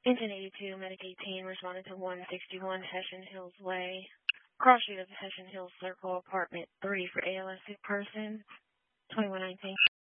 Engine 82, Medic 18, responded to 161 Hessian Hills Way. Cross street of Hessian Hills Circle, apartment 3 for ALS sick person, 2119.